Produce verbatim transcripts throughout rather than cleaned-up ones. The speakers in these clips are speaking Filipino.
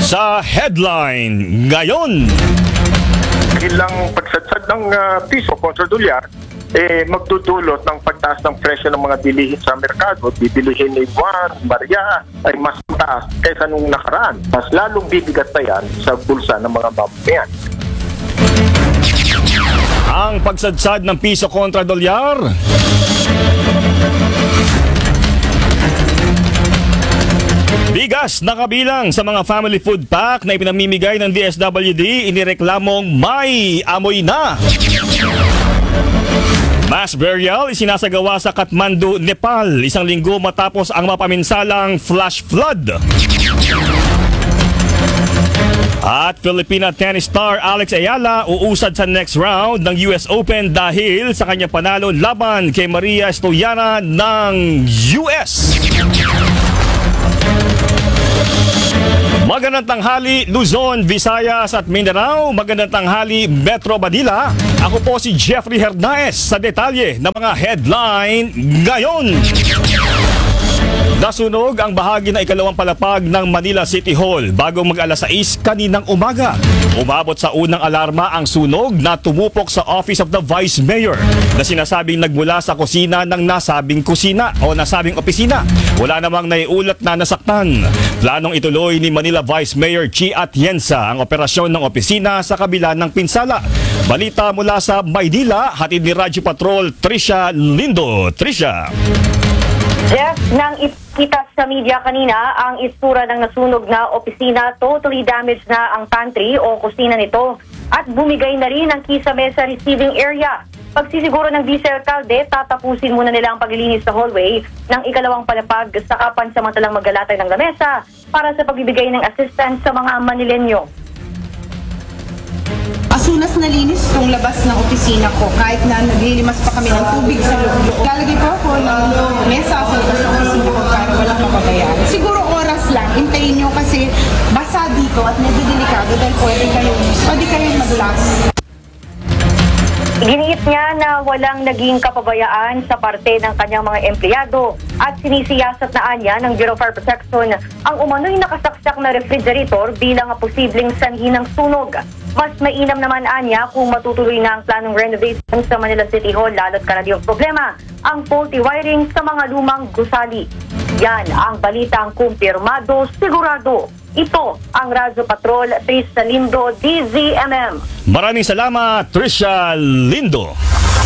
Sa headline ngayon, Ilang pagsadsad ng uh, piso kontra dolyar, eh, magdudulot ng pagtaas ng presyo ng mga bilihin sa merkado. Bibilihin ni Juan, Maria ay mas taas kaysa nung nakaraan. Mas lalong bibigat na yan sa bulsa ng mga mamamayan. ang pagsadsad ng piso kontra dolyar. Bigas na kabilang sa mga family food pack na ipinamimigay ng D S W D, inireklamong may amoy na. Mass burial isinasagawa sa Kathmandu, Nepal, isang linggo matapos ang mapaminsalang flash flood. At Filipina tennis star Alex Ayala uusad sa next round ng U S Open dahil sa kanyang panalo laban kay Maria Stoyana ng U S. Magandang tanghali Luzon, Visayas at Mindanao. Magandang tanghali Metro Manila. Ako po si Jeffrey Hernaez sa detalye ng mga headline ngayon. Nasunog ang bahagi na ikalawang palapag ng Manila City Hall bago mag-alas sais kaninang umaga. Umabot sa unang alarma ang sunog na tumupok sa Office of the Vice Mayor na sinasabing nagmula sa kusina ng nasabing kusina o nasabing opisina. Wala namang naiulat na nasaktan. Planong ituloy ni Manila Vice Mayor Chi Atienza ang operasyon ng opisina sa kabila ng pinsala. Balita mula sa Maynila, hatid ni Radyo Patrol Trisha Lindo. Trisha. Jeff, nang ipakita sa media kanina ang itsura ng nasunog na opisina, totally damaged na ang pantry o kusina nito at bumigay na rin ang kisame sa receiving area. Pagsisiguro ng Vice Alcalde, tatapusin muna nila ang paglilinis sa hallway ng ikalawang palapag sa kapansamantalang maglalatay ng lamesa para sa pagbibigay ng assistance sa mga Manilenyo. Asunas na linis itong labas ng opisina ko kahit na naglilimas pa kami ng tubig sa loob. Lalagay po ako ng mesa sa labas ng opisina ko para walang mapabayaan. Siguro oras lang, hintayin nyo kasi basa dito at medyo delikado dahil pwede kayong, pwede kayong mag-last. Giniit niya na walang naging kapabayaan sa parte ng kanyang mga empleyado at sinisiyasat na anya ng Bureau of Fire Protection ang umano'y nakasaksak na refrigerator bilang posibleng sanhi ng sunog. Mas mainam naman anya kung matutuloy na ang planong renovation sa Manila City Hall lalo't karaniwang problema ang faulty wiring sa mga lumang gusali. Yan ang balitang kumpirmado, sigurado. Ito ang Radyo Patrol, Trisha Lindo, D Z M M. Maraming salamat, Trisha Lindo.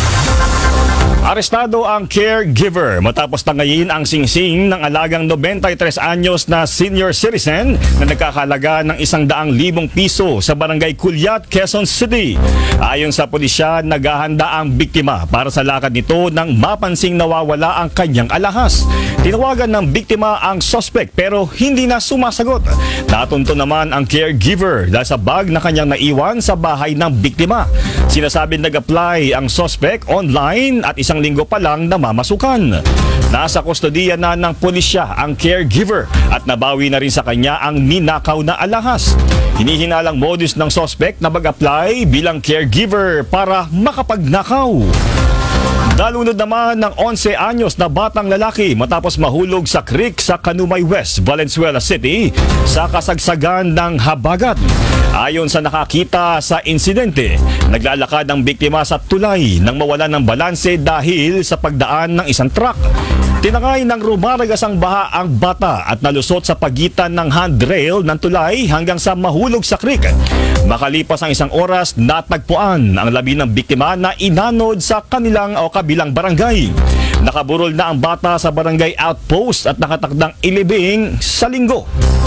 Arestado ang caregiver matapos tangayin ang singsing ng alagang ninety-three anyos na senior citizen na nagkakalaga ng isang daang libong piso sa barangay Culiat, Quezon City. Ayon sa pulisya, naghahanda ang biktima para sa lakad nito nang mapansing nawawala ang kanyang alahas. Tinawagan ng biktima ang suspect pero hindi na sumasagot. Natunto naman ang caregiver dahil sa bag na kanyang naiwan sa bahay ng biktima. Sinasabi nag-apply ang suspect online at isang linggo pa lang namamasukan. Nasa kustodiya na ng pulisya ang caregiver at nabawi na rin sa kanya ang ninakaw na alahas. Hinihinalang modus ng suspect na mag-apply bilang caregiver para makapagnakaw. Nalunod naman ng eleven anyos na batang lalaki matapos mahulog sa creek sa Kanumay West, Valenzuela City sa kasagsagan ng habagat. Ayon sa nakakita sa insidente, naglalakad ang biktima sa tulay nang mawalan ng balanse dahil sa pagdaan ng isang truck. Tinangay ng rumaragasang baha ang bata at nalusot sa pagitan ng handrail ng tulay hanggang sa mahulog sa creek. Makalipas ang isang oras, natagpuan ang labi ng biktima na inanod sa kanilang o kabilang barangay. Nakaburol na ang bata sa barangay outpost at nakatakdang ilibing sa linggo.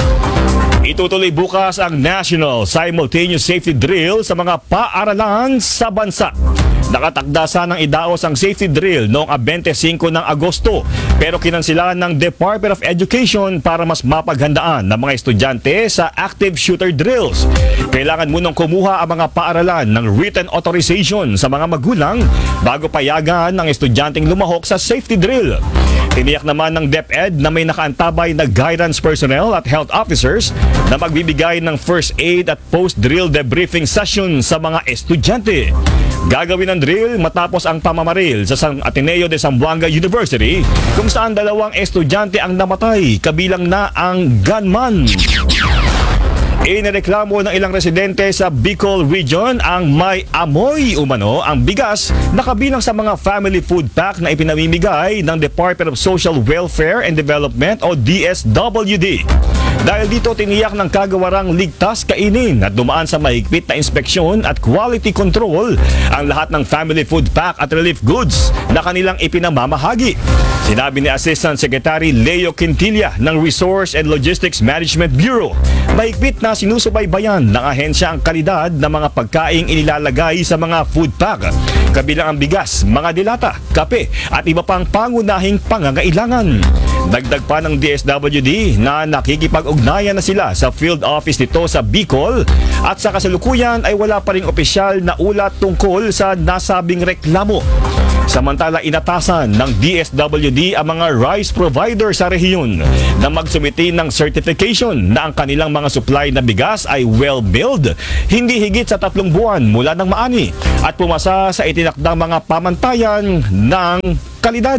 Itutuloy bukas ang National Simultaneous Safety Drill sa mga paaralan sa bansa. Nakatakda sanang idaos ang safety drill noong twenty-five ng Agosto pero kinansilan ng Department of Education para mas mapaghandaan ng mga estudyante sa active shooter drills. Kailangan munang kumuha ang mga paaralan ng written authorization sa mga magulang bago payagan ng estudyanteng lumahok sa safety drill. Tiniyak naman ng DepEd na may nakaantabay na guidance personnel at health officers na magbibigay ng first aid at post-drill debriefing session sa mga estudyante. Gagawin ang drill matapos ang pamamaril sa San Ateneo de Zamboanga University kung saan dalawang estudyante ang namatay, kabilang na ang gunman. Inireklamo ng ilang residente sa Bicol Region ang may amoy umano ang bigas na kabilang sa mga family food pack na ipinamimigay ng Department of Social Welfare and Development o D S W D. Dahil dito tiniyak ng kagawarang ligtas kainin at dumaan sa mahigpit na inspeksyon at quality control ang lahat ng family food pack at relief goods na kanilang ipinamamahagi. Sinabi ni Assistant Secretary Leo Quintilla ng Resource and Logistics Management Bureau, mahigpit na sinusubaybayan ng ahensya ang kalidad ng mga pagkaing inilalagay sa mga food pack, kabilang ang bigas, mga dilata, kape at iba pang pangunahing pangangailangan. Dagdag pa ng D S W D na nakikipag-ugnayan na sila sa field office nito sa Bicol at sa kasalukuyan ay wala pa ring opisyal na ulat tungkol sa nasabing reklamo. Samantala, inatasan ng D S W D ang mga rice provider sa rehiyon na magsumiti ng certification na ang kanilang mga supply na bigas ay well-milled, hindi higit sa tatlong buwan mula ng maani at pumasa sa itinakdang mga pamantayan ng kalidad.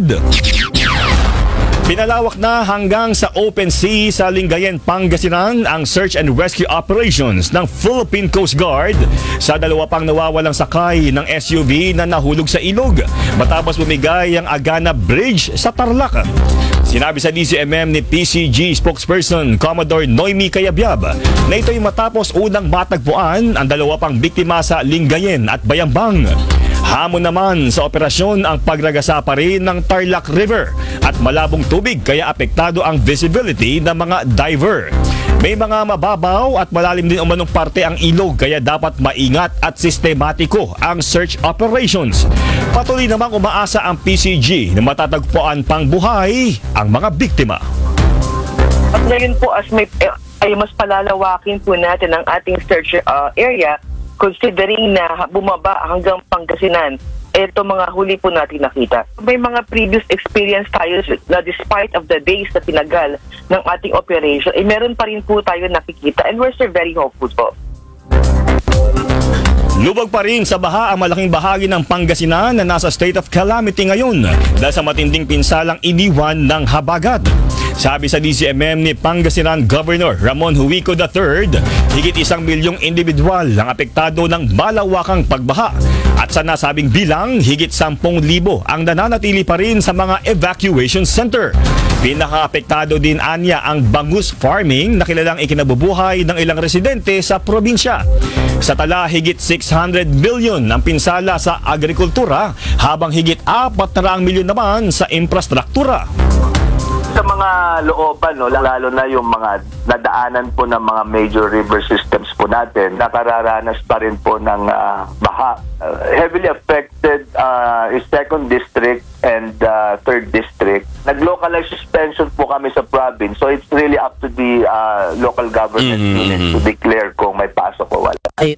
Pinalawak na hanggang sa open sea sa Lingayen, Pangasinan ang search and rescue operations ng Philippine Coast Guard sa dalawa pang nawawalang sakay ng S U V na nahulog sa ilog matapos bumigay ang Agana Bridge sa Tarlac. Sinabi sa D C M M ni P C G spokesperson Commodore Noemi Cayabyab na ito'y matapos unang matagpuan ang dalawa pang biktima sa Lingayen at Bayambang. Hamon naman sa operasyon ang pagragasa pa rin ng Tarlac River at malabong tubig kaya apektado ang visibility ng mga diver. May mga mababaw at malalim din umanong parte ang ilog kaya dapat maingat at sistematiko ang search operations. Patuloy namang umaasa ang P C G na matatagpuan pang buhay ang mga biktima. At ngayon po as may, ay mas palalawakin po natin ang ating search uh, area considering na bumaba hanggang Pangasinan. Ito mga huli po natin nakita. May mga previous experience tayo na despite of the days na tinagal ng ating operation, eh meron pa rin po tayo nakikita and we're still very hopeful po. Lubog pa rin sa baha ang malaking bahagi ng Pangasinan na nasa state of calamity ngayon dahil sa matinding pinsalang iniwan ng habagat. Sabi sa D C M M ni Pangasinan Governor Ramon Huico the third, higit isang milyong individual ang apektado ng malawakang pagbaha at sa nasabing bilang, higit sampung libo ang nananatili pa rin sa mga evacuation center. Pinaka-apektado din anya ang bangus farming na kilalang ikinabubuhay ng ilang residente sa probinsya. Sa tala, higit six hundred billion ang pinsala sa agrikultura habang higit apat na raang milyon naman sa infrastruktura. Sa mga looban, no, lalo na yung mga nadaanan po ng mga major river systems po natin, nakararanas pa rin po ng uh, baha. Uh, heavily affected uh, is second district and uh, third district. Nag-localized suspension po kami sa province, so it's really up to the uh, local government mm-hmm. units to declare kung may pasok o wala. Ay.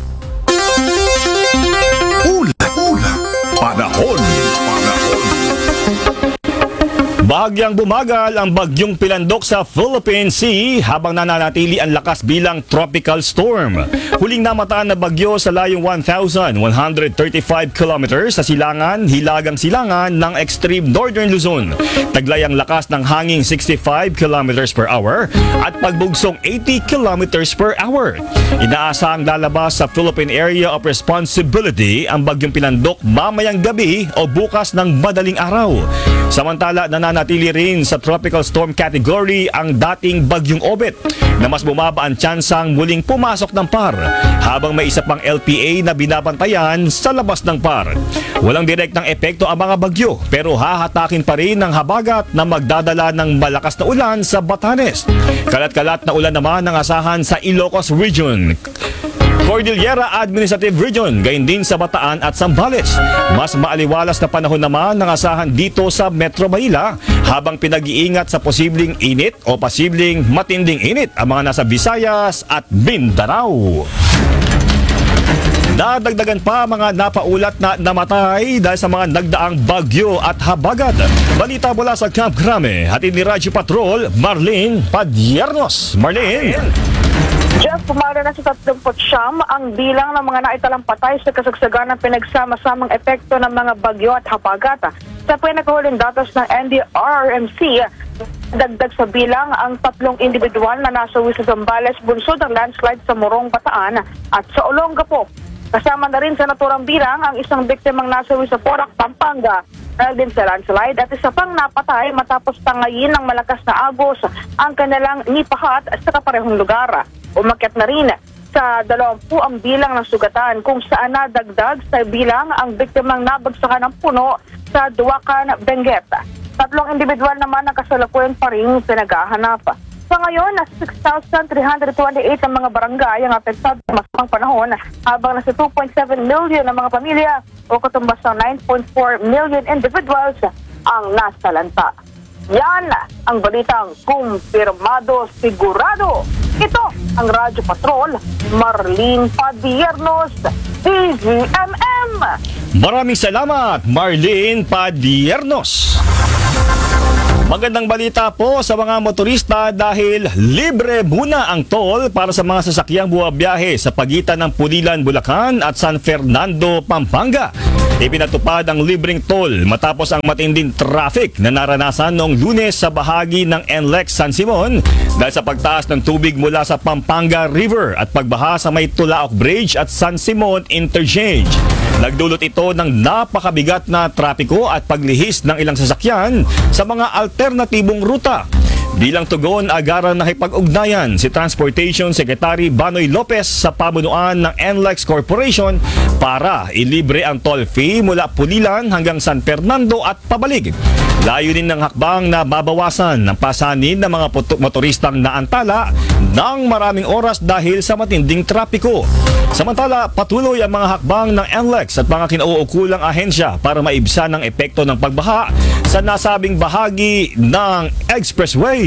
Ula, ula, panahon, panahon. Bahagyang bumagal ang bagyong Pilandok sa Philippine Sea habang nananatili ang lakas bilang tropical storm. Huling namataan na bagyo sa layong one thousand one hundred thirty-five kilometers sa silangan, hilagang silangan ng extreme northern Luzon. Taglay ang lakas ng hangin sixty-five kilometers per hour at pagbugsong eighty kilometers per hour. Inaasahang lalabas sa Philippine Area of Responsibility ang bagyong Pilandok mamayang gabi o bukas ng madaling araw. Samantala, nananatili rin sa tropical storm category ang dating bagyong Obet na mas bumaba ang tsansang muling pumasok ng P A R habang may isa pang L P A na binabantayan sa labas ng P A R. Walang direktang epekto ang mga bagyo pero hahatakin pa rin ng habagat na magdadala ng malakas na ulan sa Batanes. Kalat-kalat na ulan naman ang asahan sa Ilocos Region, Cordillera Administrative Region, gayon din sa Bataan at Zambales. Mas maaliwalas na panahon naman ang asahan dito sa Metro Manila habang pinag-iingat sa posibleng init o posibleng matinding init ang mga nasa Visayas at Mindanao. Nadagdagan pa mga napaulat na namatay dahil sa mga nagdaang bagyo at habagat. Balita mula sa Camp Crame, hatid ni Radyo Patrol, Marlene Padiernos. Marlene! Jeff, pumara na sa tatlongput siyam ang bilang ng mga naitalang patay sa kasagsagan ng pinagsama-samang epekto ng mga bagyo at hapagata. Sa pinakahuling datos ng N D R R M C, Dagdag sa bilang ang tatlong individual na nasawi sa Zambales bunsod ng landslide sa Morong, Bataan at sa Olongapo. Kasama na rin sa naturang bilang ang isang biktimang nasawi sa Porac, Pampanga dahil din sa landslide at isa pang napatay matapos tangayin ng malakas na agos ang kanilang nipahat sa kaparehong lugar. Umakyat na rin sa dalawampu ang bilang ng sugatan kung saan nadagdag sa bilang ang biktimang nabagsakan ng puno sa Duacan, Benguet. Tatlong individual naman ang kasalukuyan pa rin pinaghahanap. Sa ngayon, nasa six thousand three hundred twenty-eight ang mga barangay ang apektado sa masamang panahon habang nasa two point seven million ang mga pamilya o katumbas ng nine point four million individuals ang nasalanta. Yan ang balitang kumpirmado sigurado. Ito ang Radyo Patrol, Marlene Padiernos, D Z M M. Maraming salamat, Marlene Padiernos. Magandang balita po sa mga motorista dahil libre muna ang toll para sa mga sasakyang buwabiyahe sa pagitan ng Pulilan, Bulacan at San Fernando, Pampanga. Ipinatupad ang libreng toll matapos ang matinding traffic na naranasan noong Lunes sa bahagi ng N L E X San Simon dahil sa pagtaas ng tubig mula sa Pampanga River at pagbaha sa may Tulaok Bridge at San Simon Interchange. Nagdulot ito ng napakabigat na trapiko at paglihis ng ilang sasakyan sa mga alternatibong ruta. Bilang tugon, agaran na nakipag-ugnayan si Transportation Secretary Banoy Lopez sa pamunuan ng N L E X Corporation para ilibre ang toll fee mula Pulilan hanggang San Fernando at pabalik. Layunin ng hakbang na babawasan ng pasanin ng mga motoristang naantala ng maraming oras dahil sa matinding trapiko. Samantala, patuloy ang mga hakbang ng N L E X at mga kinauukulang ahensya para maibsan ang epekto ng pagbaha sa nasabing bahagi ng expressway.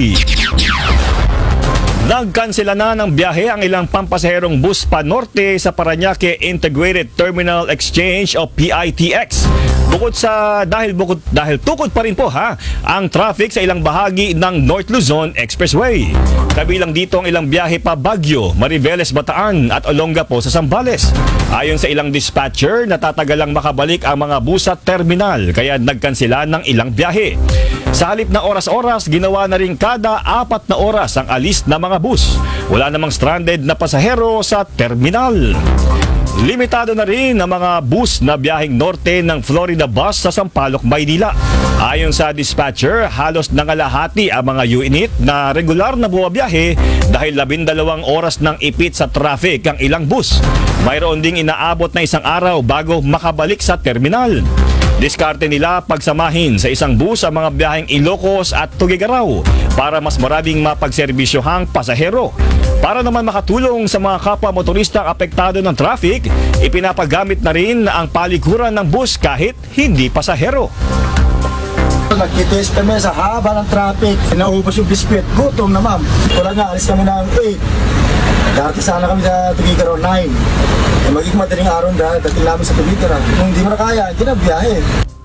Nagkansela na ng biyahe ang ilang pampasaherong bus panorte sa Parañaque Integrated Terminal Exchange o P I T X. Bukod sa dahil bukod dahil tukod pa rin po ha ang traffic sa ilang bahagi ng North Luzon Expressway. Kabilang dito ang ilang biyahe pa Baguio, Mariveles, Bataan at Olongapo sa Zambales. Ayon sa ilang dispatcher, natatagalang makabalik ang mga bus sa terminal kaya nagkansela ng ilang biyahe. Sa halip na oras-oras, ginawa na rin kada apat na oras ang alis na mga bus. Wala namang stranded na pasahero sa terminal. Limitado na rin ang mga bus na biyaheng norte ng Florida Bus sa Sampaloc, Maynila. Ayon sa dispatcher, halos nangalahati ang mga unit na regular na buwabiyahe dahil labindalawang oras ng ipit sa traffic ang ilang bus. Mayroon ding inaabot na isang araw bago makabalik sa terminal. Diskarte nila pagsamahin sa isang bus ang mga biyaheng Ilocos at Tuguegarao para mas maraming mapagserbisyohang pasahero. Para naman makatulong sa mga kapwa motoristang apektado ng traffic, ipinapagamit na rin ang palikuran ng bus kahit hindi pasahero. Nagkitest kami sa haba ng traffic, naubos yung biskwit, gutom na ma'am. Wala nga, alis kami ng eight. Dati sana kami sa Tuguegarao nine. Magiging madaling araw dahil dating namin sa Tuguegarao. Kung hindi mo na kaya, hindi na biyahe.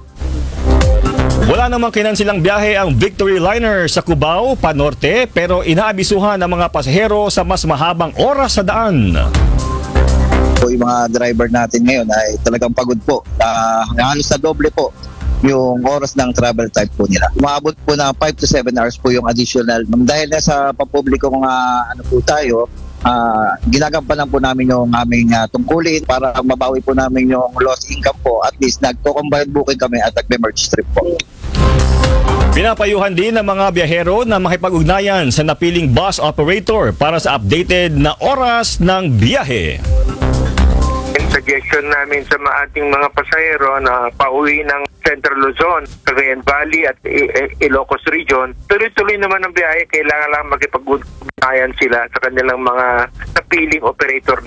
Wala namang kinansilang biyahe ang Victory Liner sa Cubao, Panorte, pero inaabisuhan ang mga pasahero sa mas mahabang oras sa daan. Po, yung mga driver natin ngayon ay talagang pagod po. Uh, halos na doble po yung oras ng travel time po nila. Umabot po na five to seven hours po yung additional. Dahil na sa papubliko mga ano po tayo, Uh, ginagampanan po namin yung aming uh, tungkulin para mabawi po namin yung lost income po. At least nagko-combine booking kami at nag-merge trip po. Pinapayuhan din ng mga biyahero na makipag-ugnayan sa napiling bus operator para sa updated na oras ng biyahe. Suggestion namin sa mga ating mga pasahero na pauwi ng Central Luzon, Cagayan Valley at Ilocos Region, tuloy-tuloy naman ang biyahe. Kailangan lang makipag-ugnayan sila sa kanilang mga napiling operator.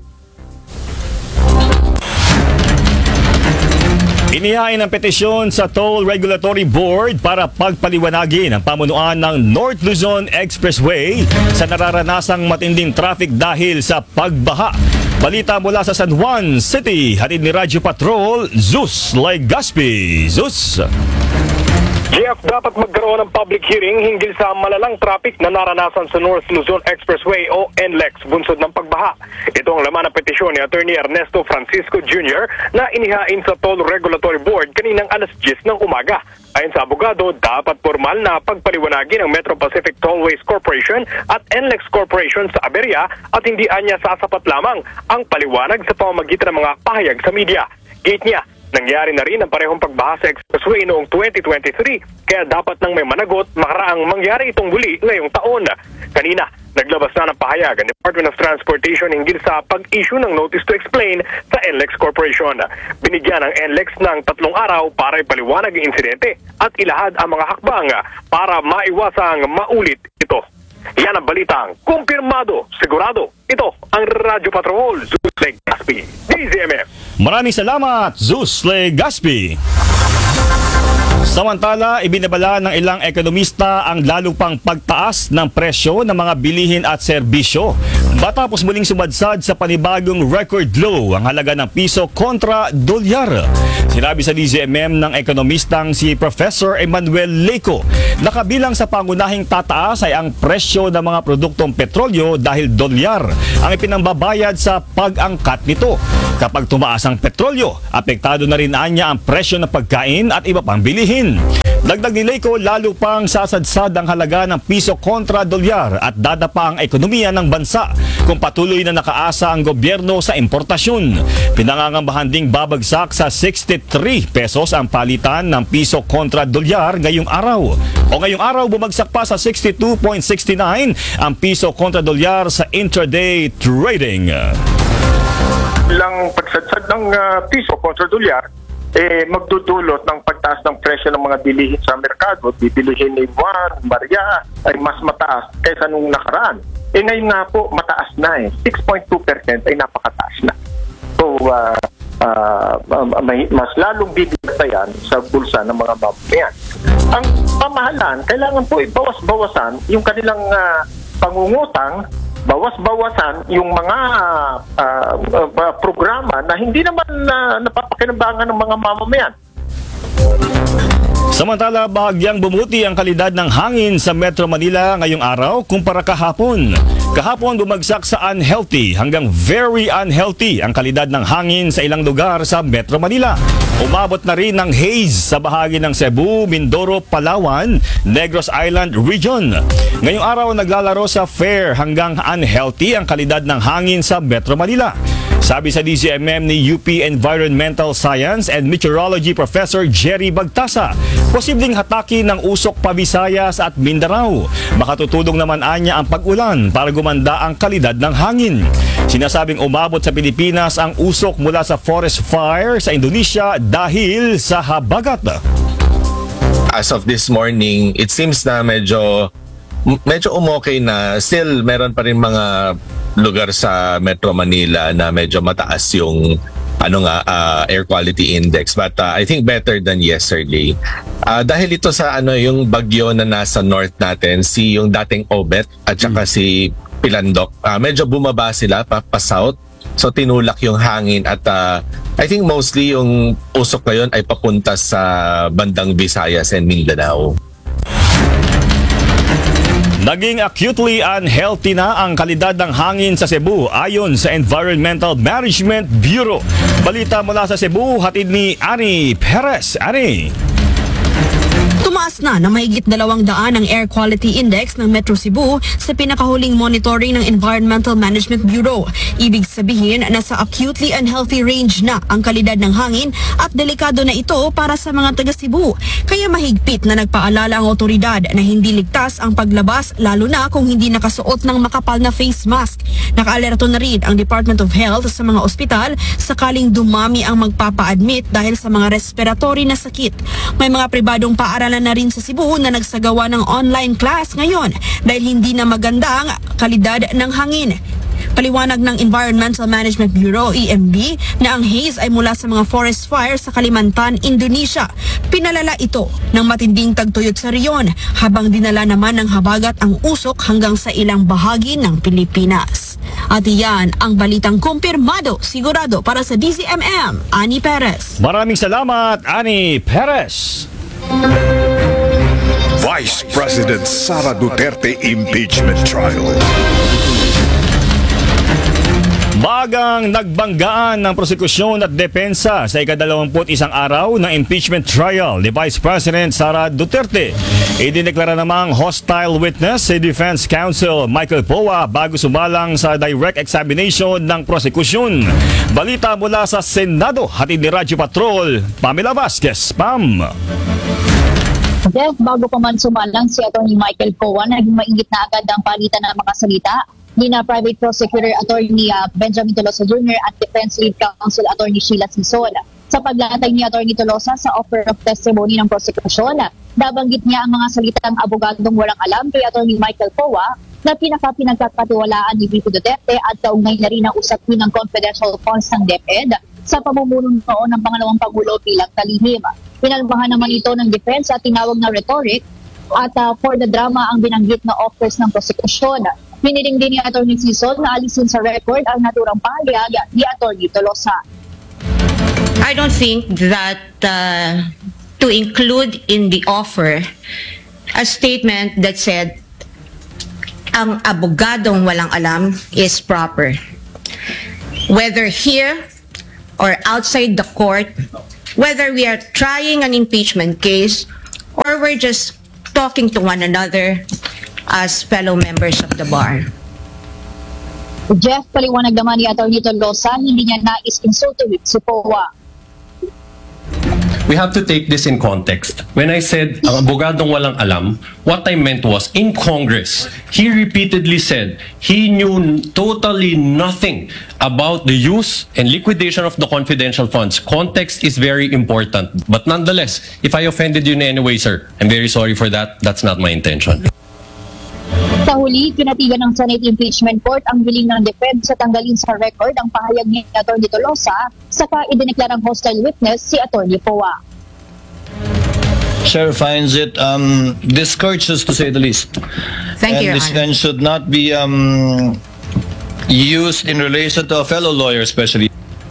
Inihain ang petisyon sa Toll Regulatory Board para pagpaliwanagin ang pamunuan ng North Luzon Expressway sa nararanasang matinding traffic dahil sa pagbaha. Balita mula sa San Juan City, hatid ni Radyo Patrol, Zeus Legaspi. Zeus! G F, dapat magkaroon ng public hearing hinggil sa malalang traffic na naranasan sa North Luzon Expressway o N L E X bunsod ng pagbaha. Ito ang laman ng petisyon ni Attorney Ernesto Francisco Junior na inihain sa Toll Regulatory Board kaninang alas diyes ng umaga. Ayon sa abogado, dapat formal na pagpaliwanagin ng Metro Pacific Tollways Corporation at N L E X Corporation sa aberya at hindi anya sasapat lamang ang paliwanag sa pamamagitan ng mga pahayag sa media. Gate niya, nangyari na rin ang parehong pagbaha sa expressway noong twenty twenty-three, kaya dapat nang may managot makaraang mangyari itong muli ngayong taon. Kanina, naglabas na ng pahayag ang Department of Transportation hinggil sa pag-issue ng Notice to Explain sa N L E X Corporation. Binigyan ng N L E X ng tatlong araw para ipaliwanag ang insidente at ilahad ang mga hakbang para maiwasang maulit ito. Yan ang balitang kumpirmado, sigurado. Ito ang Radyo Patrol, Zeus Legaspi, D Z M M. Maraming salamat, Zeus Legaspi. Samantala, ibinabala ng ilang ekonomista ang lalo pang pagtaas ng presyo ng mga bilihin at serbisyo matapos muling sumadsad sa panibagong record low ang halaga ng piso kontra dolyar. Sinabi sa D Z M M ng ekonomistang si Professor Emmanuel Leco na kabilang sa pangunahing tataas ay ang presyo ng mga produktong petrolyo dahil dolyar ang ipinambabayad sa pag-angkat nito. Kapag tumaas ang petrolyo, apektado na rin anya ang presyo ng pagkain at iba pang bilihin. Dagdag ni Leco, lalo pang sasadsad ang halaga ng piso kontra dolyar at dadapa ang ekonomiya ng bansa kung patuloy na nakaasa ang gobyerno sa importasyon. Pinangangambahan ding babagsak sa sixty-three pesos ang palitan ng piso kontra dolyar ngayong araw. O ngayong araw, bumagsak pa sa sixty-two point six nine ang piso kontra dolyar sa intraday trading. Lang pagsadsad ng uh, piso kontra dolyar, eh, magdudulot ng pagtaas ng presyo ng mga bilihin sa merkado. Bibilihin ni Juan, Maria ay mas mataas kaysa nung nakaraan. Eh ngayon nga po, mataas na eh. six point two percent ay napakataas na. So, uh, uh, may, mas lalong bibigta yan sa bulsa ng mga mamamayan. Ang pamahalaan, kailangan po ibawas-bawasan yung kanilang uh, pangungutang, bawas-bawasan yung mga uh, uh, programa na hindi naman uh, napapakinabangan ng mga mamamayan. Samantala, bahagyang bumuti ang kalidad ng hangin sa Metro Manila ngayong araw kumpara kahapon. Kahapon bumagsak sa unhealthy hanggang very unhealthy ang kalidad ng hangin sa ilang lugar sa Metro Manila. Umabot na rin ng haze sa bahagi ng Cebu, Mindoro, Palawan, Negros Island Region. Ngayong araw naglalaro sa fair hanggang unhealthy ang kalidad ng hangin sa Metro Manila. Sabi sa D Z M M ni U P Environmental Science and Meteorology Professor Jerry Bagtasa, posibleng hataki ng usok pa Visayas at Mindanao. Makatutulong naman anya ang pag-ulan para gumanda ang kalidad ng hangin. Sinasabing umabot sa Pilipinas ang usok mula sa forest fire sa Indonesia dahil sa habagat. As of this morning, it seems na medyo medyo umokay na. Still, meron pa rin mga lugar sa Metro Manila na medyo mataas yung ano nga uh, air quality index, but uh, I think better than yesterday. Uh, dahil ito sa ano yung bagyo na nasa north natin, si yung dating Obet at saka mm. si Pilandok, uh, medyo bumaba sila pa, pa south. So tinulak yung hangin at uh, I think mostly yung usok ngayon ay papunta sa bandang Visayas and Mindanao. Naging acutely unhealthy na ang kalidad ng hangin sa Cebu ayon sa Environmental Management Bureau. Balita mula sa Cebu, hatid ni Ani Perez. Ani. Tumaas na na mahigit dalawang daan ang air quality index ng Metro Cebu sa pinakahuling monitoring ng Environmental Management Bureau. Ibig sabihin na sa acutely unhealthy range na ang kalidad ng hangin at delikado na ito para sa mga taga Cebu. Kaya mahigpit na nagpaalala ang otoridad na hindi ligtas ang paglabas lalo na kung hindi nakasuot ng makapal na face mask. Nakaalerto na rin ang Department of Health sa mga ospital sakaling dumami ang magpapa-admit dahil sa mga respiratory na sakit. May mga pribadong paaralan na rin sa Cebu na nagsagawa ng online class ngayon dahil hindi na maganda ang kalidad ng hangin. Paliwanag ng Environmental Management Bureau E M B na ang haze ay mula sa mga forest fire sa Kalimantan, Indonesia. Pinalala ito ng matinding tagtuyot sa riyon habang dinala naman ng habagat ang usok hanggang sa ilang bahagi ng Pilipinas. At iyan ang balitang kumpirmado, sigurado para sa D Z M M, Ani Perez. Maraming salamat, Ani Perez. Vice President Sara Duterte impeachment trial. Bagang nagbanggaan ng prosekusyon at depensa sa ikadalawamput isang araw ng impeachment trial ni Vice President Sara Duterte. Idineklara namang hostile witness si Defense Counsel Michael Poa bago sumalang sa direct examination ng prosekusyon. Balita mula sa Senado, hatid ni Radyo Patrol, Pamela Vasquez. Pam. Jeff, bago pa man sumalang si Atty. Michael Poa, naging mainit na agad ang palitan ng mga salita ni na Private Prosecutor Attorney uh, Benjamin Tolosa Junior at Defense Lead Counsel Attorney Sheila Sison. Sa paglatay ni Attorney Tolosa sa offer of testimony ng prosekusyon, nabanggit niya ang mga salitang abogadong walang alam kay Attorney Michael Poa na pinaka-pinagkakatiwalaan ni V P Duterte at kaugnay na rin ang usapin ng confidential funds ng DepEd sa pamumuno noon ng pangalawang Pangulo bilang kalihim. Pinalmahan naman ito ng defense at tinawag na rhetoric at uh, for the drama ang binanggit na offers ng prosekusyon. Piniling din ni Atty. Sison na alisin sa record ang naturang pahayag ni Atty. Tolosa. I don't think that uh, to include in the offer a statement that said ang abogadong walang alam is proper. Whether here or outside the court, whether we are trying an impeachment case or we're just talking to one another as fellow members of the bar. Jeff, paliwanag naman ni Atty. Tolosa, hindi niya nais insultuhin si Poa. We have to take this in context. When I said ang abogadong walang alam, what I meant was in Congress, he repeatedly said he knew totally nothing about the use and liquidation of the confidential funds. Context is very important. But nonetheless, if I offended you in any way, sir, I'm very sorry for that. That's not my intention. Sa huli, pinatigan ng Senate Impeachment Court ang hiling ng defense sa tanggalin sa record ang pahayag ni Atty. Tolosa, saka idineklarang hostile witness si Atty. Poa. Chair finds it um, discourteous to say the least. Thank and you, Your this Honor. and should not be um, used in relation to a fellow lawyer especially.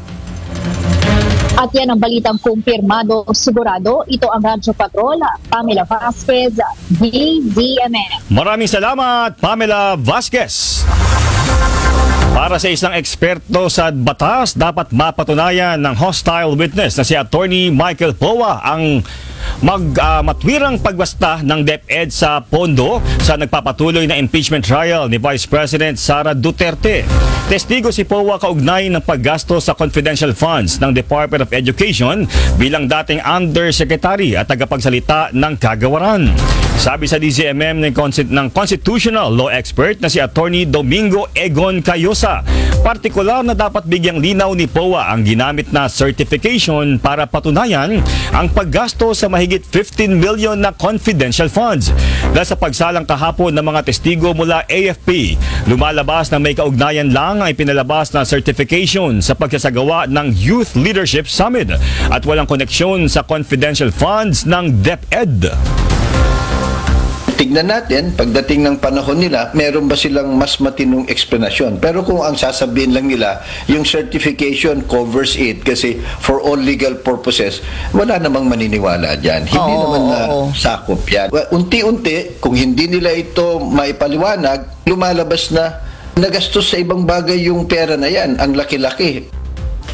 At yan ang balitang kumpirmado sigurado. Ito ang Radyo Patrol, Pamela Vasquez, D Z M N. Maraming salamat, Pamela Vasquez. Para sa isang eksperto sa batas, dapat mapatunayan ng hostile witness na si Attorney Michael Poa ang mag uh, matwirang pagbasta ng DepEd sa pondo sa nagpapatuloy na impeachment trial ni Vice President Sara Duterte. Testigo si Poa kaugnay ng paggasto sa confidential funds ng Department of Education bilang dating undersecretary at tagapagsalita ng kagawaran. Sabi sa D Z M M ng, ng constitutional law expert na si Attorney Domingo Egon Cayosa, partikular na dapat bigyang linaw ni Poa ang ginamit na certification para patunayan ang paggasto sa mahigit fifteen million na confidential funds. Dahil sa pagsalang kahapon ng mga testigo mula A F P, lumalabas na may kaugnayan lang ang ipinalabas na certification sa pagsasagawa ng Youth Leadership Summit at walang koneksyon sa confidential funds ng DepEd. Tignan natin, pagdating ng panahon nila, meron ba silang mas matinong eksplanasyon. Pero kung ang sasabihin lang nila, yung certification covers it kasi for all legal purposes, wala namang maniniwala dyan. Hindi Oo, naman na oo. sakop yan. Unti-unti, kung hindi nila ito maipaliwanag, lumalabas na nagastos sa ibang bagay yung pera na yan. Ang laki-laki.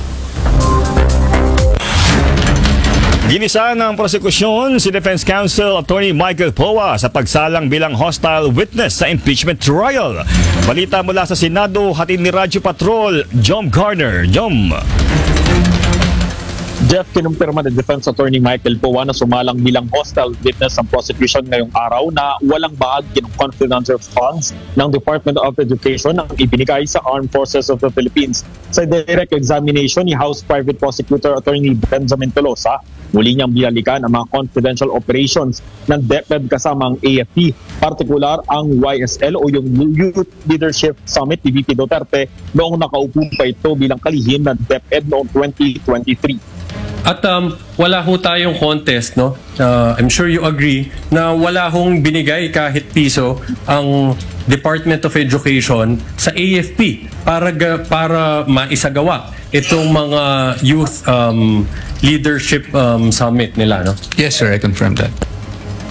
Ginisa ng prosekusyon si Defense Counsel Attorney Michael Poa sa pagsalang bilang hostile witness sa impeachment trial. Balita mula sa Senado, hatid ni Radyo Patrol, Jom Garner. Jom. Jeff, kinumpirma ni Defense Attorney Michael Poa na sumalang bilang hostile witness ang prosecution ngayong araw na walang bahagi ng confidential funds ng Department of Education ang ibinigay sa Armed Forces of the Philippines. Sa direct examination ni House Private Prosecutor Attorney Benjamin Tolosa, muli niyang binalikan ang mga confidential operations ng DepEd kasama ang A F P, partikular ang Y S L o yung Youth Leadership Summit ni V P Duterte noong nakaupo pa ito bilang kalihim ng DepEd noong twenty twenty-three. At um, wala ho tayong contest, no? Uh, I'm sure you agree na wala hong binigay kahit piso ang Department of Education sa A F P para para maisagawa itong mga youth um, leadership um, summit nila, no? Yes, sir, I confirm that.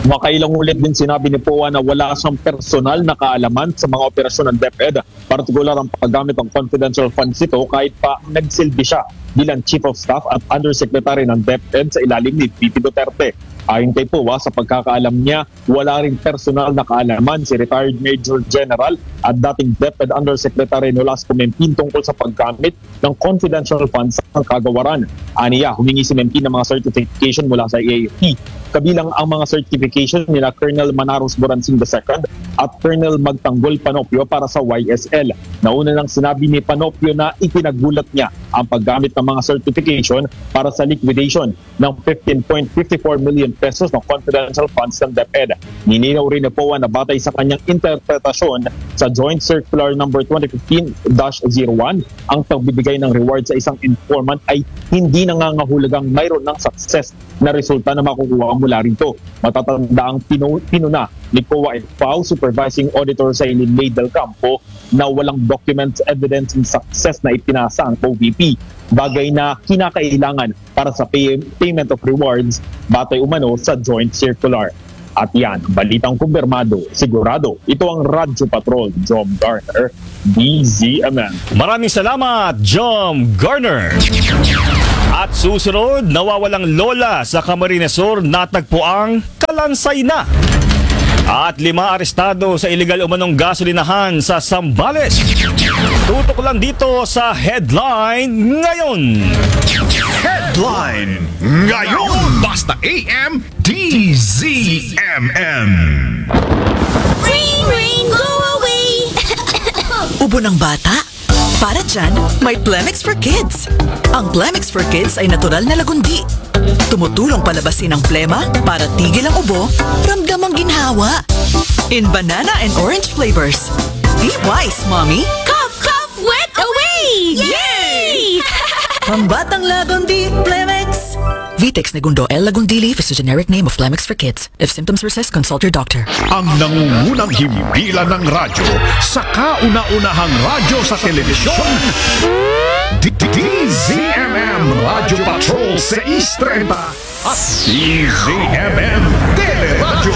Makailang ulit din sinabi ni P O A na wala siyang personal na kaalaman sa mga operasyon ng DepEd, partikular ang paggamit ng confidential funds ito kahit pa nagsilbi siya bilang Chief of Staff at Undersecretary ng DepEd sa ilalim ni P P Duterte. Ayon kay P O A, sa pagkakaalam niya, wala rin personal na kaalaman si retired Major General at dating DepEd Undersecretary Nolasco Mempin tungkol sa paggamit ng confidential funds sa kagawaran. Aniya, humingi si Mempin ng mga certification mula sa A A P. Kabilang ang mga certification nila Colonel Manaros Boransing the second at Colonel Magtanggol Panopio para sa Y S L. Nauna nang sinabi ni Panopio na ipinagulat niya ang paggamit ng mga certification para sa liquidation ng fifteen point five four million pesos ng confidential funds ng DepEd. Nininaw rin ni P O A na batay sa kanyang interpretasyon sa Joint Circular number twenty fifteen dash zero one, ang pagbibigay ng reward sa isang informant ay hindi nangangahulugang mayroon ng success na resulta na makukuha mula rito. Matatanda ang pinu- pinuna ni P O A F A O Supervising Auditor sa May Del Campo na walang documents evidence ng success na ipinasa ang O V P. Bagay na kinakailangan para sa pay- payment of rewards batay umano sa Joint Circular. At yan, balitang kumpirmado, sigurado. Ito ang Radyo Patrol, Jom Garner, D Z M M. Maraming salamat, Jom Garner. At susunod, nawawalang lola sa Camarines Sur natagpuang kalansay na. At lima arestado sa illegal umanong gasolinahan sa Zambales. Tutok lang dito sa Headline Ngayon. Headline Ngayon. Basta A M D Z M M. Rain, rain, go away! Ubo ng bata? Para dyan, may Plemix for Kids. Ang Plemix for Kids ay natural na lagundi. Tumutulong palabasin ang plema para tigil ang ubo, ramdam ang ginhawa. In banana and orange flavors. Be wise, Mommy. Cough, cough, wet away! Yay! Pambatang lagundi, Plemix. Vitex Negundo L. Lagundili is the generic name of Plemix for Kids. If symptoms persist, consult your doctor. Ang nangungunang himpilan ng radyo sa kauna-unahang radyo sa telebisyon. D Z M M Radyo Patrol seis thirty at D Z M M Teleradyo.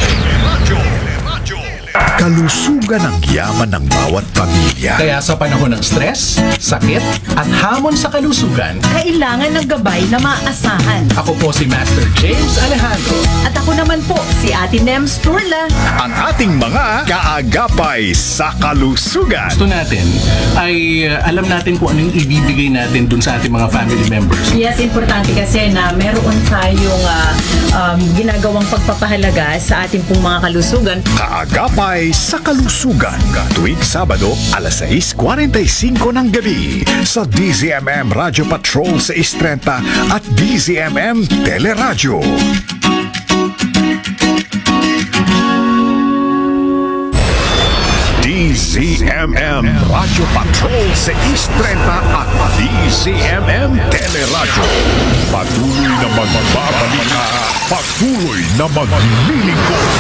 Kalusugan ang yaman ng bawat pamilya. Kaya sa panahon ng stress, sakit, at hamon sa kalusugan, kailangan ng gabay na maaasahan. ako po si Master James Alejandro. At ako naman po, si Ate Nems Turla. Ang ating mga kaagapay sa kalusugan. Gusto natin ay uh, alam natin kung ano yung ibibigay natin dun sa ating mga family members. Yes, importante kasi na meron tayong uh, um, ginagawang pagpapahalaga sa ating pong mga kalusugan. Kaagapay sa kalusugan. Tuwing Sabado, alas sais kuwarenta y singko ng gabi sa D Z M M Radyo Patrol seis thirty at D Z M M Teleradyo. D Z M M Radyo Patrol seis thirty at D Z M M Teleradyo. Patuloy na magbabalita, patuloy na maglilingkod.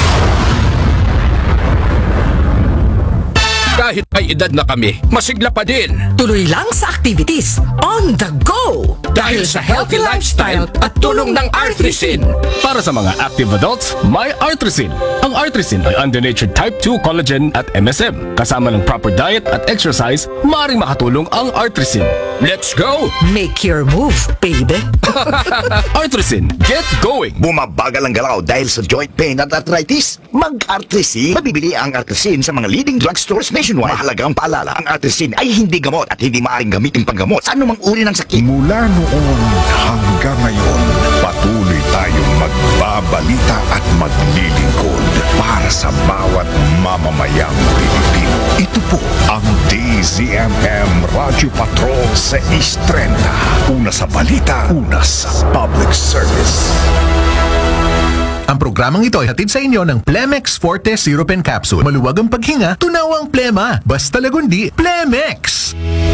Kahit may edad na kami, masigla pa din. Tuloy lang sa activities. On the go! Dahil sa healthy lifestyle at tulong ng Artrisin. Para sa mga active adults, may Artrisin. Ang Artrisin ay undonatured type two collagen at M S M. Kasama ng proper diet at exercise, maaaring makatulong ang Artrisin. Let's go! Make your move, baby! Artrisin, get going! Bumabagal ang galaw dahil sa joint pain at arthritis? Mag-Artrisin. Mabibili ang Artrisin sa mga leading drugstores nationwide. Mahalagang paalala, ang Artrisin ay hindi gamot at hindi maaaring gamitin panggamot sa anumang uri ng sakit. Mula noon hanggang ngayon, patuloy tayong magbabalita at maglilingkod para sa bawat mamamayang Pilipino. Ito po ang D Z M M Radyo Patrol seis thirty. Una sa balita, una sa public service. Ang programang ito ay hatid sa inyo ng Plemex Forte Sirupen Capsule. Maluwag ang paghinga, tunawang plema. Basta lagundi, Plemex!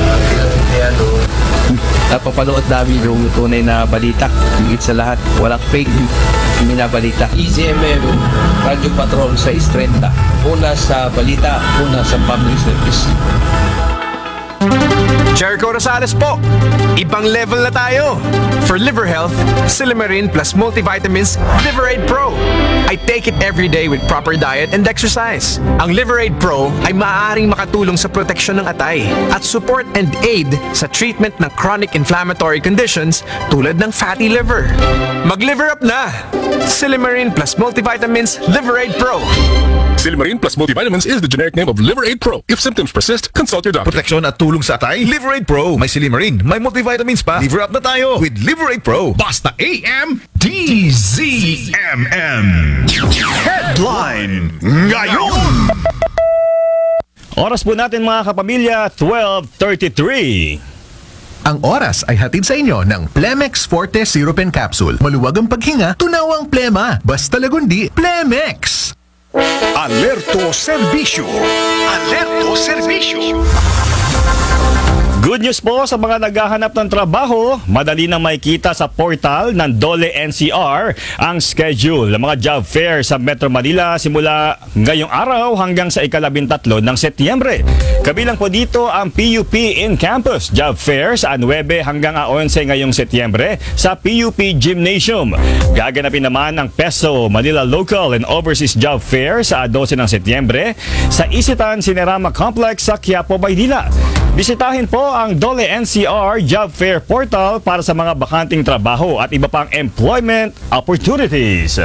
Napapanood namin yung tunay na balita. Higit sa lahat, walang fake news. Minabalita. D Z M M Radio Patrol seis thirty. Una sa balita, una sa public service. Jericho Rosales po. Ibang level na tayo. For liver health, Silimarin plus multivitamins Liverade Pro. I take it every day with proper diet and exercise. Ang Liverade Pro ay maaaring makatulong sa proteksyon ng atay at support and aid sa treatment ng chronic inflammatory conditions tulad ng fatty liver. Mag-liver up na! Silimarin plus multivitamins Liverade Pro. Silimarin plus multivitamins is the generic name of Liverade Pro. If symptoms persist, consult your doctor. Proteksyon at tulong sa atay, Liverade Pro. May Silimarin, may multivitamins pa. Liver up na tayo with Liverade Pro. Basta A M D Z M M. Headline ngayon. Oras po natin mga kapamilya, twelve thirty-three. Ang oras ay hatid sa inyo ng Plemex Forte Sirupen Capsule. Maluwag ang paghinga, tunawang plema. Basta lagundi, Plemex. Alerto Serbisyo. Alerto Serbisyo. Good news po sa mga naghahanap ng trabaho. Madali nang makikita sa portal ng DOLE N C R ang schedule ng mga job fair sa Metro Manila simula ngayong araw hanggang sa ikalabintatlo ng Setyembre. Kabilang po dito ang P U P In Campus Job Fair sa nine hanggang eleven ngayong Setyembre sa P U P Gymnasium. Gaganapin naman ang Peso Manila Local and Overseas Job Fair sa twelve ng Setyembre sa Isitan Cinerama Complex sa Quiapo, Maynila. Bisitahin po ang DOLE N C R Job Fair Portal para sa mga bakanting trabaho at iba pang employment opportunities.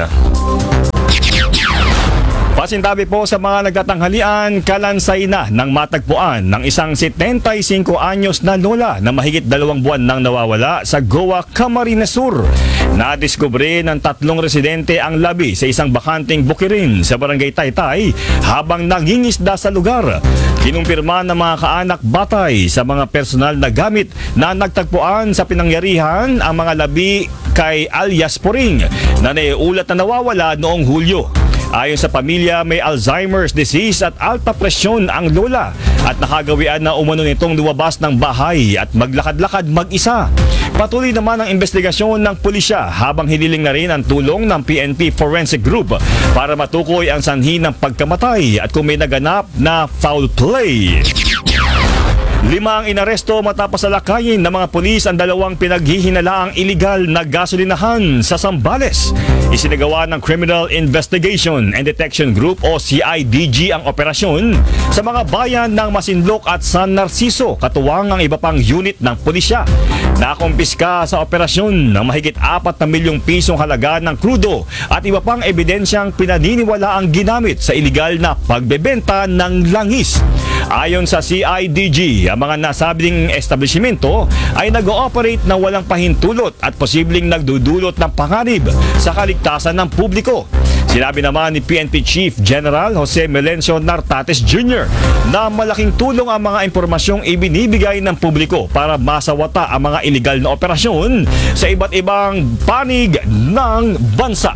Pasintabi po sa mga nagtatanghalian, kalansay na ng matagpuan ng isang setenta-y-singko anyos na lola na mahigit dalawang buwan nang nawawala sa Goa, Camarines Sur. Nadiskubre ng tatlong residente ang labi sa isang bakanting bukirin sa Barangay Taytay habang nangingisda sa lugar. Kinumpirma ng mga kaanak batay sa mga personal na gamit na nagtagpuan sa pinangyarihan ang mga labi kay alias Poring na naiulat na nawawala noong Hulyo. Ayon sa pamilya, may Alzheimer's disease at alta presyon ang lola at nakagawian na umano nitong lumabas ng bahay at maglakad-lakad mag-isa. Patuloy naman ang investigasyon ng pulisya habang hiniling na rin ang tulong ng P N P Forensic Group para matukoy ang sanhi ng pagkamatay at kung may naganap na foul play. Lima ang inaresto matapos alakayin ng mga pulis ang dalawang pinaghihinalaang iligal na gasolinahan sa Zambales. Isinagawa ng Criminal Investigation and Detection Group o C I D G ang operasyon sa mga bayan ng Masinloc at San Narciso, katuwang ang iba pang unit ng pulisya. Nakumpiska sa operasyon ng mahigit apat na milyong pisong halaga ng krudo at iba pang ebidensyang pinaniniwala ang ginamit sa iligal na pagbebenta ng langis. Ayon sa C I D G, ang mga nasabing establishmento ay nag-ooperate na walang pahintulot at posibleng nagdudulot ng panganib sa kaligtasan ng publiko. Sinabi naman ni P N P Chief General Jose Melencio Nartates Junior na malaking tulong ang mga impormasyong ibinibigay ng publiko para masawata ang mga iligal na operasyon sa iba't ibang panig ng bansa.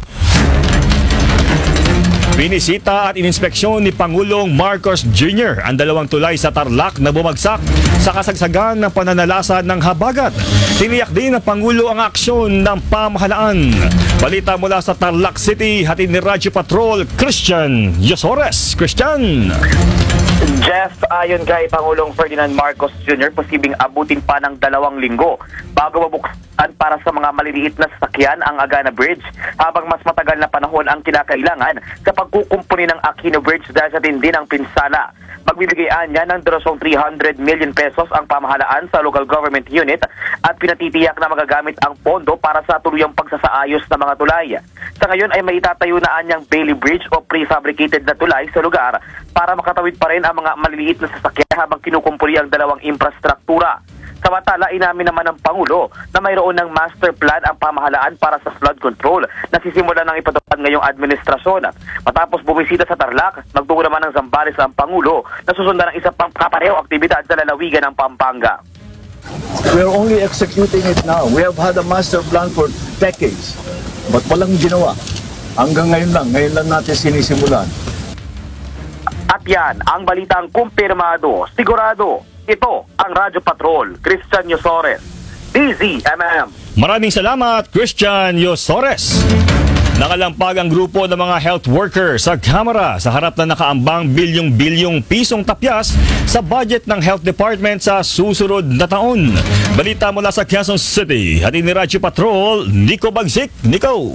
Binisita at ininspeksyon ni Pangulong Marcos Junior ang dalawang tulay sa Tarlac na bumagsak sa kasagsagan ng pananalasa ng habagat. Tiniyak din ng Pangulo ang aksyon ng pamahalaan. Balita mula sa Tarlac City, hatid ni Radyo Patrol Christian Yosores. Christian! Jeff, ayon kay Pangulong Ferdinand Marcos Junior, posibleng abutin pa ng dalawang linggo bago mabuksan para sa mga maliliit na sasakyan ang Agana Bridge habang mas matagal na panahon ang kinakailangan sa pagkukumpuni ng Aquino Bridge dahil sa tindi ng pinsala. Magbibigyan niya ng drosong three hundred million pesos ang pamahalaan sa local government unit at pinatitiyak na magagamit ang pondo para sa tuluyang pagsasaayos ng mga tulay. Sa ngayon ay maitatayo na anyang Bailey Bridge o prefabricated na tulay sa lugar para makatawid pa rin ang mga maliliit na sasakyan habang kinukumpuni ang dalawang infrastruktura. Samantala, inamin naman ng Pangulo na mayroon ng master plan ang pamahalaan para sa flood control na sisimula ng ipatupad ngayong administrasyon. Matapos bumisita sa Tarlac, nagtungo naman ng Zambales ang Pangulo na susundan ng isa pang kaparehong aktibidad sa lalawigan ng Pampanga. We are only executing it now. We have had a master plan for decades. But walang ginawa. Hanggang ngayon lang. Ngayon lang natin sinisimulan. At yan, ang balitang kumpirmado, sigurado. Ito ang Radyo Patrol, Christian Yosores, D Z M M. Maraming salamat, Christian Yosores. Nakalampag ang grupo ng mga health workers sa Kamara sa harap na nakaambang bilyong-bilyong pisong tapyas sa budget ng Health Department sa susunod na taon. Balita mula sa Quezon City. Hatid ni Radyo Patrol, Nico Bagsik. Nico.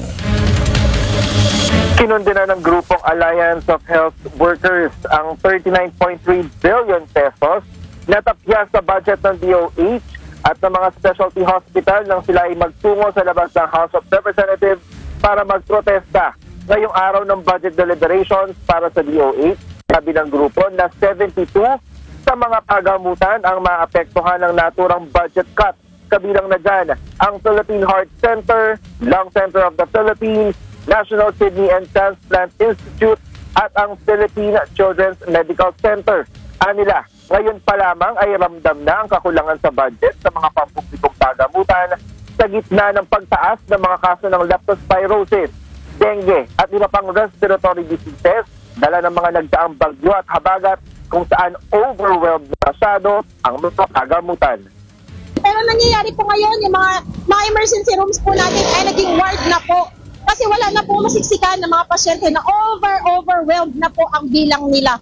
Kinundina ng grupong Alliance of Health Workers ang thirty-nine point three billion pesos na tapyas sa budget ng D O H at ng mga specialty hospital nang sila ay magtungo sa labas ng House of Representatives para magprotesta ngayong araw ng budget deliberations para sa D O H. Sabi ng grupo na seventy-two sa mga pagamutan ang maapektuhan ng naturang budget cut. Kabilang na dyan ang Philippine Heart Center, Lung Center of the Philippines, National Kidney and Transplant Institute at ang Philippine Children's Medical Center. Anila, ngayon pa lamang ay ramdam na ang kakulangan sa budget sa mga pampublikong pagamutan sa gitna ng pagtaas ng mga kaso ng leptospirosis, dengue at iba pang respiratory diseases dala ng mga nagdaang bagyo at habagat kung saan overwhelmed na masyado ang mga pagamutan. Pero nangyayari po ngayon, yung mga, mga emergency rooms po natin ay naging ward na po. Kasi wala na po masiksikan ng mga pasyente na over-overwhelmed na po ang bilang nila.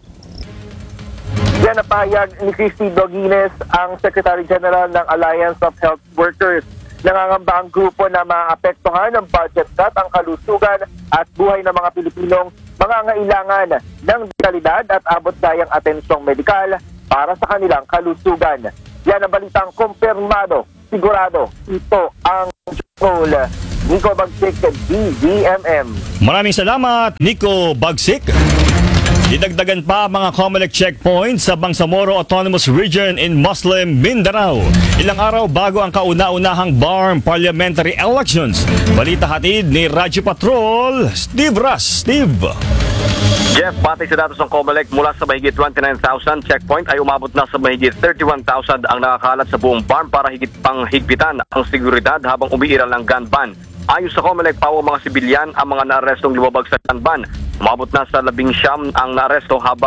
Yan napahayag ni Christy Doguines, ang Secretary General ng Alliance of Health Workers. Nangangamba ang grupo na maapektuhan ng budget cut ang kalusugan at buhay ng mga Pilipinong mangangailangan ng kalidad at abot-kayang atensyong medikal para sa kanilang kalusugan. Yan ang balitang kumpirmado, sigurado, ito ang role. Nico Bagsik, D Z M M. Maraming salamat, Nico Bagsik. Didagdagan pa ang mga COMELEC checkpoints sa Bangsamoro Autonomous Region in Muslim Mindanao. Ilang araw bago ang kauna-unahang B A R M parliamentary elections. Balita hatid ni Radyo Patrol, Steve Ras. Steve. Jeff, batay sa datos ng COMELEC, mula sa mahigit twenty-nine thousand checkpoint ay umabot na sa mahigit thirty-one thousand ang nakakalat sa buong B A R M para higit pang higpitan ang seguridad habang umiiral ng gun ban. Ayon sa COMELEC, pawo mga sibilyan ang mga naarestong lumabag sa gun ban. Umabot na sa labing siyam ang naaresto habang